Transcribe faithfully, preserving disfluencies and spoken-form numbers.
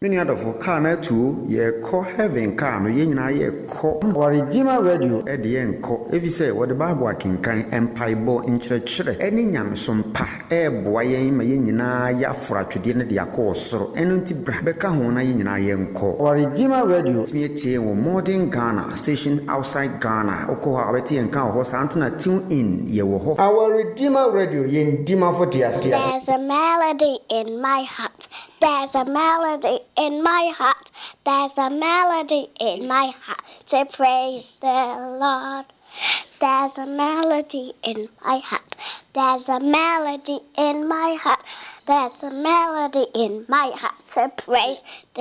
Many other for car na two ye call heaven car no ye nyina ye call or Redeemer Radio at the end call if you say what the Bible can kind empire bo in church any nyam some pa e boy ma ye nyina ya fra twede ne de akọ soro eno nti bra beka ho na ye nyina ye nko or Redeemer Radio me tie wo modern Ghana station outside Ghana okọ ha beti enka ho santana tune in ye wo ho our Redeemer Radio ye ndima for dia. There's a melody in my heart. There's a melody in my heart. There's a melody in my heart to praise the Lord. There's a melody in my heart. There's a melody in my heart. There's a melody in my heart to praise the